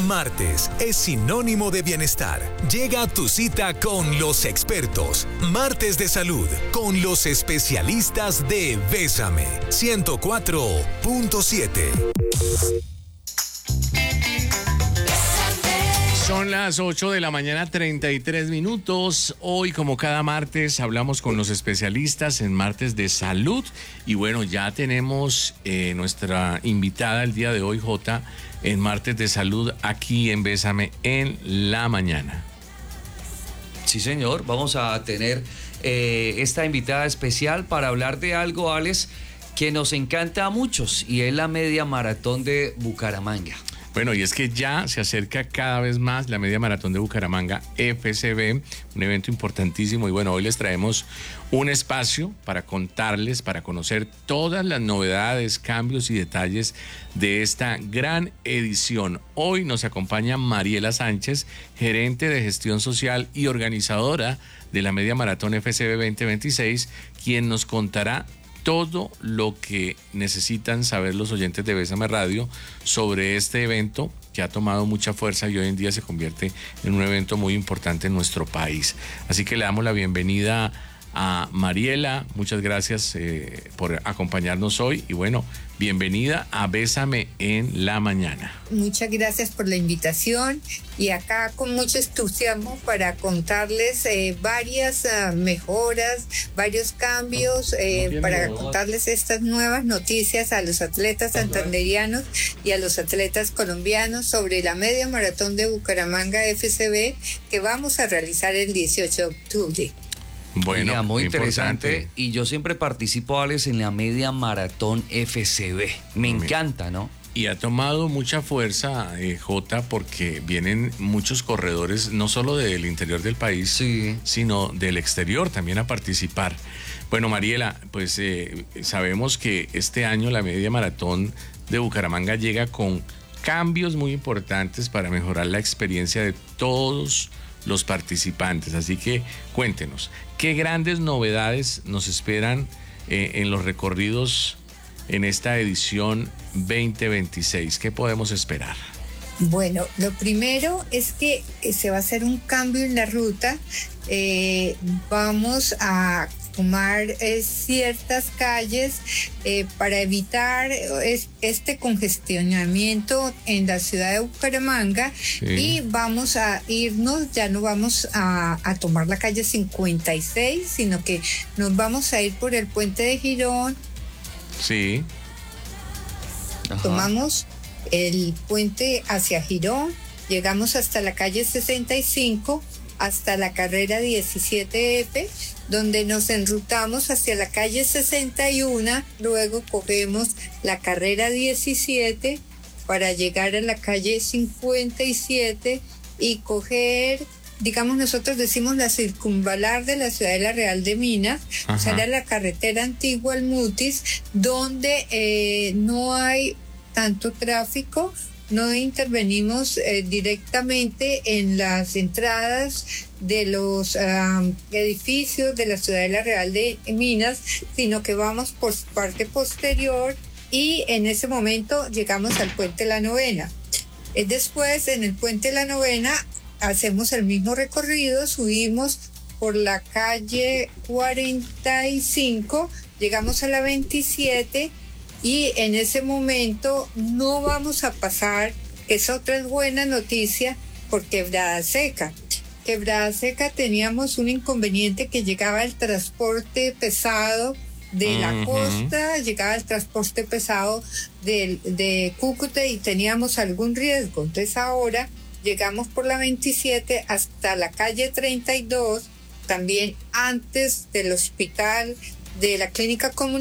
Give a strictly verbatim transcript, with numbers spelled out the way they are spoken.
Martes es sinónimo de bienestar. Llega a tu cita con los expertos. Martes de salud con los especialistas de Bésame. ciento cuatro punto siete. Son las ocho de la mañana, treinta y tres minutos. Hoy, como cada martes, hablamos con los especialistas en Martes de Salud. Y bueno, ya tenemos eh, nuestra invitada el día de hoy, Jota, en Martes de Salud, aquí en Bésame en la mañana. Sí, señor. Vamos a tener eh, esta invitada especial para hablar de algo, Alex, que nos encanta a muchos, y es la media maratón de Bucaramanga. Bueno, y es que ya se acerca cada vez más la Media Maratón de Bucaramanga F C B, un evento importantísimo. Y bueno, hoy les traemos un espacio para contarles, para conocer todas las novedades, cambios y detalles de esta gran edición. Hoy nos acompaña Mariela Sánchez, gerente de gestión social y organizadora de la Media Maratón F C B veinte veintiséis, quien nos contará todo lo que necesitan saber los oyentes de Bésame Radio sobre este evento que ha tomado mucha fuerza y hoy en día se convierte en un evento muy importante en nuestro país. Así que le damos la bienvenida a Mariela. Muchas gracias eh, por acompañarnos hoy y bueno, bienvenida a Bésame en la mañana. Muchas gracias por la invitación y acá con mucho entusiasmo para contarles eh, varias uh, mejoras, varios cambios, eh, no, no para no, contarles estas nuevas noticias a los atletas santanderianos y a los atletas colombianos sobre la Media Maratón de Bucaramanga F C B que vamos a realizar el dieciocho de octubre. Bueno, Mira, muy interesante. Importante. Y yo siempre participo, Alex, en la Media Maratón F C B. Me Mira. encanta, ¿no? Y ha tomado mucha fuerza, eh, Jota, porque vienen muchos corredores, no solo del interior del país, sí. sino del exterior también a participar. Bueno, Mariela, pues eh, sabemos que este año la Media Maratón de Bucaramanga llega con cambios muy importantes para mejorar la experiencia de todos los participantes. Así que cuéntenos, ¿qué grandes novedades nos esperan eh, en los recorridos en esta edición veinte veintiséis? ¿Qué podemos esperar? Bueno, lo primero es que se va a hacer un cambio en la ruta. Eh, vamos a tomar eh, ciertas calles eh, para evitar es, este congestionamiento en la ciudad de Bucaramanga, sí. Y vamos a irnos, ya no vamos a, a tomar la calle cincuenta y seis, sino que nos vamos a ir por el puente de Girón. Sí. Ajá. Tomamos el puente hacia Girón, llegamos hasta la calle sesenta y cinco, hasta la carrera diecisiete F, donde nos enrutamos hacia la calle sesenta y uno, luego cogemos la carrera diecisiete para llegar a la calle cincuenta y siete y coger, digamos, nosotros decimos la circunvalar de la Ciudadela Real de Minas. Ajá. O sea, era la carretera antigua al Mutis, donde eh, no hay tanto tráfico. No intervenimos eh, directamente en las entradas de los um, edificios de la Ciudadela Real de Minas, sino que vamos por parte posterior y en ese momento llegamos al Puente La Novena. Eh, después, en el Puente La Novena, hacemos el mismo recorrido, subimos por la calle cuarenta y cinco, llegamos a la veintisiete, y en ese momento no vamos a pasar, es otra buena noticia, por Quebrada Seca. Quebrada Seca teníamos un inconveniente que llegaba el transporte pesado de la uh-huh. costa, llegaba el transporte pesado de, de Cúcuta y teníamos algún riesgo. Entonces ahora llegamos por la veintisiete hasta la calle treinta y dos, también antes del hospital de la clínica comunitaria.